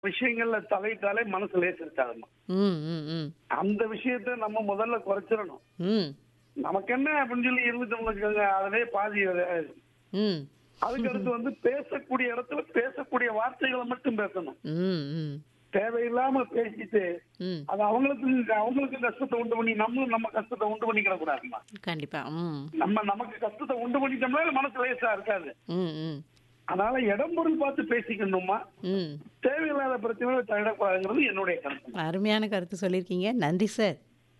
விஷயங்கள்ல தலையிட்டாலே மனசு லேசிருச்சாகணும். ம், ம், ம். அந்த விஷயத்த நம்ம முதல்ல குறைச்சிடணும். ம், நமக்கு என்ன அப்படின்னு சொல்லி இருந்துட்டோம்னு வச்சுக்கோங்க, அதிலே பாதி ம். அதுக்கு அடுத்து பேசக்கூடிய இடத்துல பேசக்கூடிய வார்த்தைகளை மட்டும் பேசணும். ம், ம், தேவையில்லாம பேசிட்டு ம். அது அவங்களுக்கு கஷ்டத்தை உண்டு பண்ணி நம்மளும் நம்ம கஷ்டத்தை உண்டு பண்ணிக்கிற கூடாதுமா. கண்டிப்பா. ம், நமக்கு கஷ்டத்தை உண்டு பண்ணிட்டோம்னா மனசு லேசா இருக்காது. ம், ம், அதனால இடம் பொருள் பார்த்து பேசிக்கணுமா, ம். தேவையில்லாத பிரச்சனைகளை தலையிடக்கூடாதுங்கிறது என்னுடைய கருத்து. அருமையான கருத்து சொல்லியிருக்கீங்க. நன்றி சார்.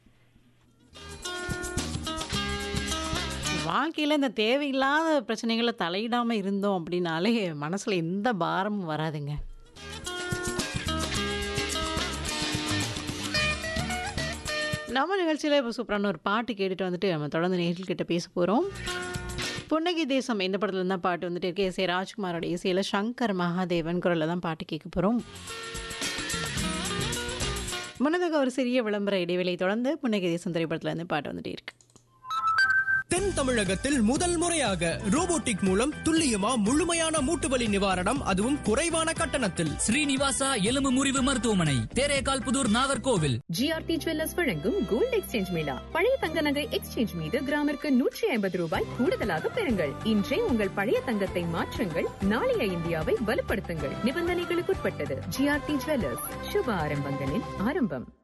வாழ்க்கையில இந்த தேவையில்லாத பிரச்சனைகள தலையிடாம இருந்தோம் அப்படின்னாலே, மனசுல எந்த பாரமும் வராதுங்க. நம்ம நிகழ்ச்சியில இப்போ சூப்பரான ஒரு பாட்டு கேட்டுட்டு வந்துட்டு நம்ம தொடர்ந்து நேயர்கள்கிட்ட பேச போறோம். புன்னகை தேசம் இந்த படத்துல தான் பாட்டு வந்துட்டு இருக்கு. எஸ். ஏ. ராஜ்குமாரோட இசையில சங்கர் மகாதேவன் குரல்ல தான் பாட்டு கேட்க போறோம். முன்னதாக ஒரு சிறிய விளம்பர இடைவேளை தொடர்ந்து புன்னகை தேசம் திரைப்படத்துல இருந்து பாட்டு வந்துட்டே இருக்கு. தென் தமிழகத்தில் முதல் முறையாக ரோபோட்டிக் மூலம் துல்லியமா முழுமையான மூட்டுவலி நிவாரணம், அதுவும் குறைவான கட்டணத்தில். ஸ்ரீனிவாசா எலும்பு முறிவு மருத்துவமனை, தேரேகால் புதூர், நாகர்கோவில். ஜிஆர்டி ஜுவல்லர்ஸ் வழங்கும் கோல்ட் எக்ஸ்சேஞ்ச் மேளா. பழைய தங்க நகை எக்ஸ்சேஞ்ச் மீது கிராமிற்கு 150 ரூபாய் கூடுதலாக பெறுங்கள். இன்றே உங்கள் பழைய தங்கத்தை மாற்றுங்கள், நாளைய இந்தியாவை வலுப்படுத்துங்கள். நிபந்தனைகளுக்குட்பட்டது. ஜிஆர்டி ஜுவல்லர்ஸ், சுப ஆரம்பங்களின் ஆரம்பம்.